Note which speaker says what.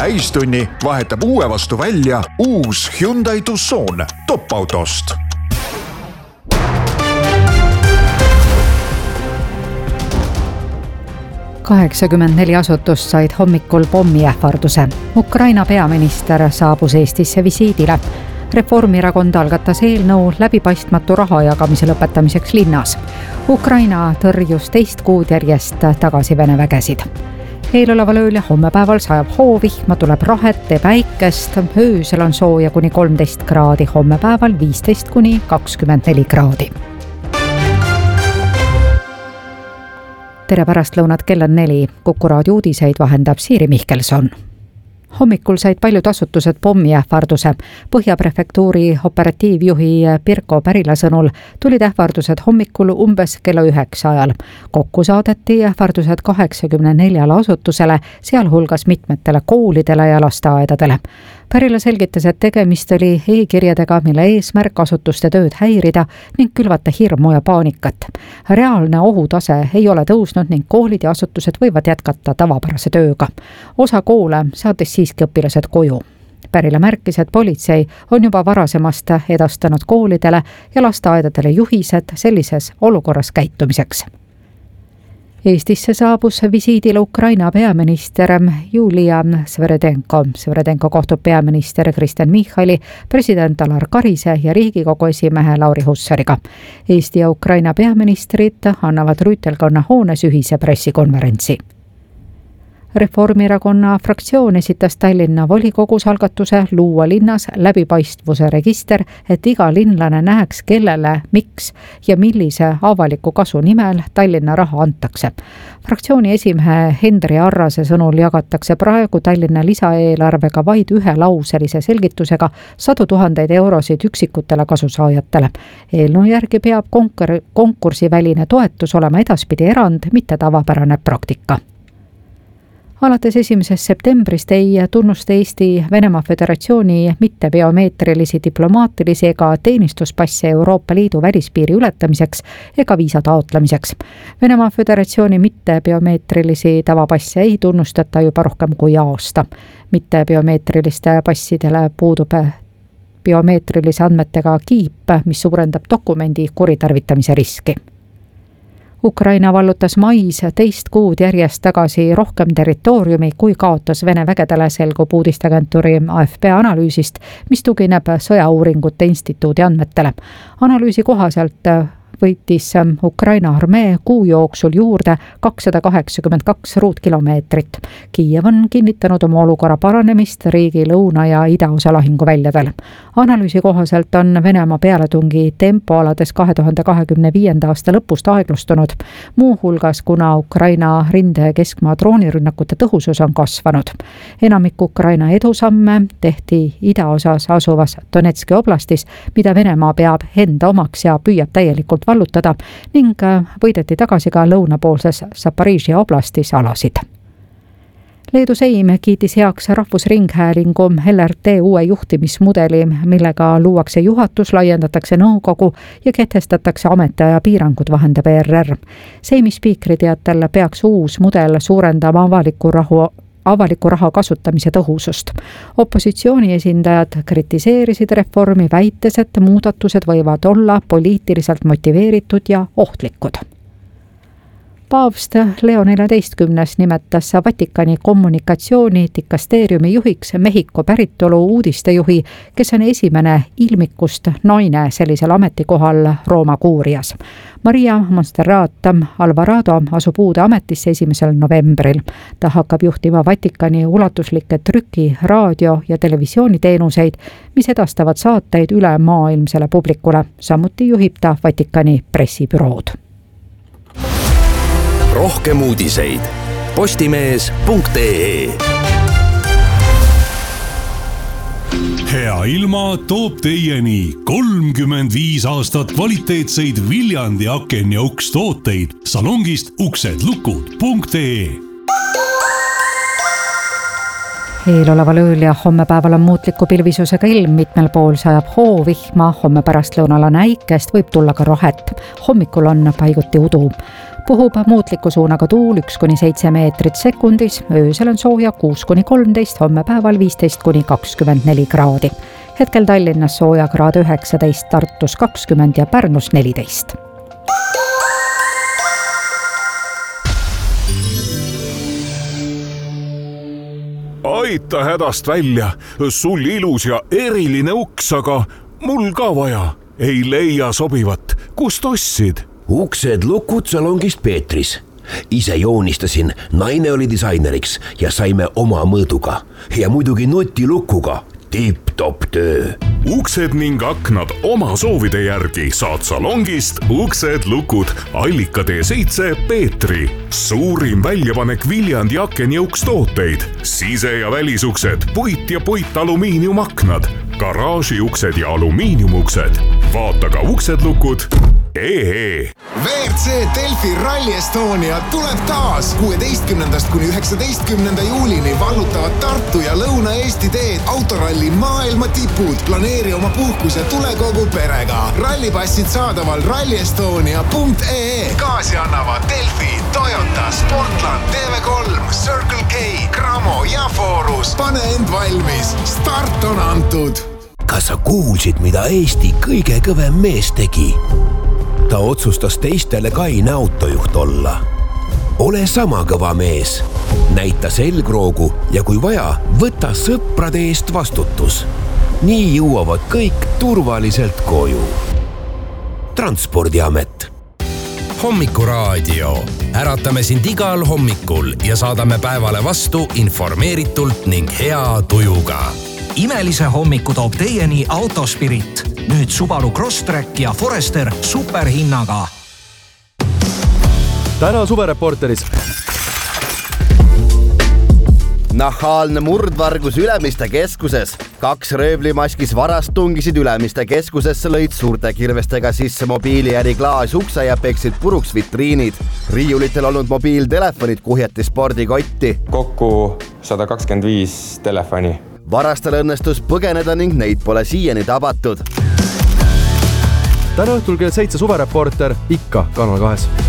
Speaker 1: täistunni vahetab uue vastu välja uus Hyundai Tucson top-autost.
Speaker 2: ...84 asutust said hommikul pommiähvarduse. Ukraina peaminister saabus Eestisse visiidile. Reformierakond algatas eelnõu läbipaistmatu raha jagamise lõpetamiseks linnas. Ukraina tõrjus teist kuud järjest tagasi Vene vägesid. Eeloleval ööl ja hommepäeval sajab hoovihma, tuleb rahet ja päikest. Öösel on sooja kuni 13 kraadi, hommepäeval 15 kuni 24 kraadi. Tere pärastlõunat, kell on 4. Kuku raadio uudiseid vahendab Siiri Mihkelson. Hommikul said paljud asutused pommiähvarduse. Põhjaprefektuuri operatiivjuhi Pirko Pärila sõnul tulid ähvardused hommikul umbes kella 9 ajal. Kokku saadeti ähvardused 84 asutusele, sealhulgas mitmetele koolidele ja lasteaedadele. Pärila selgitas, et tegemist oli e-kirjadega, mille eesmärk asutuste tööd häirida ning külvata hirmu ja paanikat. Reaalne ohutase ei ole tõusnud ning koolid ja asutused võivad jätkata tavapärase tööga. Osa koole saatis siiski õpilased koju. Pärila märkis, et politsei on juba varasemast edastanud koolidele ja lasteaedadele juhised sellises olukorras käitumiseks. Eestisse saabus visiidile Ukraina peaminister Julia Sviridenko. Sviridenko kohtub peaminister Kristen Michali, president Alar Karise ja Riigikogu esimehe Lauri Hussariga. Eesti ja Ukraina peaministrid annavad Rüütelkonna hoones ühise pressikonverentsi. Reformierakonna fraktsioon esitas Tallinna volikogus algatuse luua linnas läbipaistvuse register, et iga linlane näeks, kellele, miks ja millise avaliku kasu nimel Tallinna raha antakse. Fraktsiooni esimehe Hendri Arrase sõnul jagatakse praegu Tallinna lisaeelarvega vaid ühelauselise selgitusega 100 000 eurosid üksikutele kasusaajatele. Eelnõu järgi peab konkursiväline toetus olema edaspidi erand, mitte tavapärane praktika. Alates 1. septembrist ei tunnusta Eesti Venemaa Föderatsiooni mitte biomeetrilisi diplomaatilisi ega teenistuspasse Euroopa Liidu välispiiri ületamiseks ega viisa taotlemiseks. Venemaa Föderatsiooni mitte biomeetrilisi tavapasse ei tunnustata juba rohkem kui aasta. Mitte biomeetriliste passidele puudub biomeetrilise andmetega kiip, mis suurendab dokumendi kuritarvitamise riski. Ukraina vallutas mais teist kuud järjest tagasi rohkem territooriumi, kui kaotas Vene vägedele, selgub uudisteagentuuri AFP analüüsist, mis tugineb Sõjauuringute Instituudi andmetele. Analüüsi kohaselt võitis Ukraina armee kuu jooksul juurde 282 ruutkilomeetrit. Kiiev on kinnitanud oma olukorra paranemist riigi lõuna- ja idaosa lahinguväljadel. Analüüsi kohaselt on Venemaa pealetungi tempo alades 2025. aasta lõpust aeglustunud, muuhulgas kuna Ukraina rinde- ja keskmaa droonirünnakute tõhusus on kasvanud. Enamik Ukraina edusamme tehti idaosas asuvas Donetski oblastis, mida Venemaa peab enda omaks ja püüab täielikult vallutada ning võideti tagasi ka lõunapoolses Zaporižžja oblastis alasid. Leedu Seim kiitis heaks Rahvusringhäälingu LRT uue juhtimismudeli, millega luuakse juhatus, laiendatakse nõukogu ja kehtestatakse ametiaja piirangud, vahendab ERR. Seimi spiikri teatel peaks uus mudel suurendama avaliku raha kasutamise tõhusust. Opositsiooni esindajad kritiseerisid reformi, väites, et muudatused võivad olla poliitiliselt motiveeritud ja ohtlikud. Paavst Leo XIV nimetas Vatikani kommunikatsiooni dikasteeriumi juhiks Mehhiko päritolu uudistejuhi, kes on esimene ilmikust naine sellisel ametikohal Rooma kuurias. Maria Monserrat Alvarado asub uude ametisse 1. novembril. Ta hakkab juhtima Vatikani ulatuslikke trüki-, raadio- ja televisiooniteenuseid, mis edastavad saateid üle maailmsele publikule. Samuti juhib ta Vatikani pressibürood.
Speaker 3: Rohkem uudiseid postimees.ee.
Speaker 4: Hea ilma toob teieni 35 aastat kvaliteetseid Viljandi aken- ja ukstooteid salongist uksedlukud.ee.
Speaker 2: Eeloleval ööl ja hommepäeval on muutliku pilvisusega ilm, mitmel pool sajab hoovihma, homme pärastlõunal on äikest, võib tulla ka rahet. Hommikul on paiguti udu. puhub muutliku suunaga tuul 1-7 meetrit sekundis, öösel on sooja 6-13, homme päeval 15-24 kraadi. Hetkel Tallinnas sooja kraad 19, Tartus 20 ja Pärnus 14.
Speaker 1: Aita hädast välja, sul ilus ja eriline uks, aga mul ka vaja. Ei leia sobivat, kust ostsid?
Speaker 3: Uksed lukud salongist Peetris. Ise joonistasin, naine oli disaineriks ja saime oma mõõduga. Ja muidugi nutilukuga. Tipp-top töö.
Speaker 1: Uksed ning aknad oma soovide järgi saad salongist Uksed lukud Allika tee 7 Peetri. Suurim väljapanek Viljandi aken- ja ukstooteid. Sise- ja välisuksed, puit- ja puitalumiiniumaknad, garaažiuksed ja alumiiniumuksed. Vaata ka Uksed lukud.
Speaker 5: WRC Delfi Rally Estonia tuleb taas 16-19 juulini vallutavad Tartu ja Lõuna-Eesti teed autoralli maailma tipud. Planeeri oma puhkus ja tule kogu perega. Rallipassid saadaval rallyestonia.ee. Kaasi annavad Delfi, Toyota, Sportland, TV3, Circle K, Cramo ja Forus. Pane end valmis, start on antud.
Speaker 3: Kas sa kuulsid, mida Eesti kõige kõvem mees tegi? Ta otsustas teistele kaine autojuht olla. Ole sama kõva mees. Näita selgroogu ja kui vaja, võta sõprade eest vastutus. Nii jõuavad kõik turvaliselt koju. Transpordiamet.
Speaker 6: Hommikuraadio. Äratame sind igal hommikul ja saadame päevale vastu informeeritult ning hea tujuga.
Speaker 7: Imelise hommiku toob teieni Autospirit. Nüüd Subaru Crosstrek ja Forester superhinnaga.
Speaker 8: Täna Suvereporteris.
Speaker 9: Nahaalne murdvargus Ülemiste keskuses. 2 röövlimaskis varast tungisid Ülemiste keskusesse, lõid suurte kirvestega sisse mobiiliäri klaasukse ja peksid puruks vitriinid. Riiulitel olnud mobiiltelefonid kuhjati spordikotti.
Speaker 10: Kokku 125 telefoni.
Speaker 9: Varastel õnnestus põgeneda ning neid pole siiani tabatud.
Speaker 8: Täna õhtul kell 7 Suvereporter ikka Kanal 2.